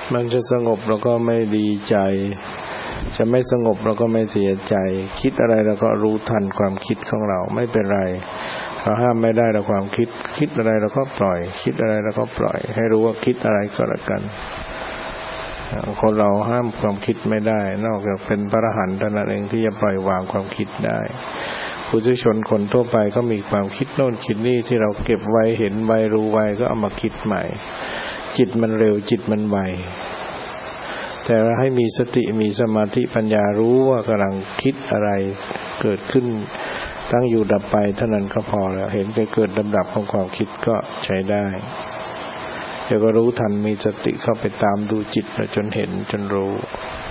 มันจะสงบเราก็ไม่ดีใจจะไม่สงบเราก็ไม่เสียใจคิดอะไรเราก็รู้ทันความคิดของเราไม่เป็นไรเราห้ามไม่ได้เราความคิดอะไรเราก็ปล่อยคิดอะไรเราก็ปล่อยให้รู้ว่าคิดอะไรก็แล้วกันคนเราห้ามความคิดไม่ได้นอกจากเป็นพระอรหันต์เท่านั้นเองที่จะปล่อยวางความคิดได้ปุถุชนคนทั่วไปก็มีความคิดโน่นคิดนี่ที่เราเก็บไว้เห็นไว้รู้ไว้ก็เอามาคิดใหม่จิตมันเร็วจิตมันไวแต่เราให้มีสติมีสมาธิปัญญารู้ว่ากำลังคิดอะไรเกิดขึ้นตั้งอยู่ดับไปเท่านั้นก็พอแล้วเห็นไปเกิดดับของความคิดก็ใช้ได้เดี๋ยวก็รู้ทันมีสติเข้าไปตามดูจิตจนเห็นจนรู้